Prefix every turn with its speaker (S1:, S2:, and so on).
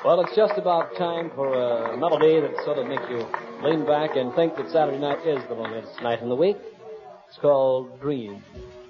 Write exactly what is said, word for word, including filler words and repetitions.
S1: Well, it's just about time for a melody that sort of makes you lean back and think that Saturday night is the loneliest night in the week. It's called Dream.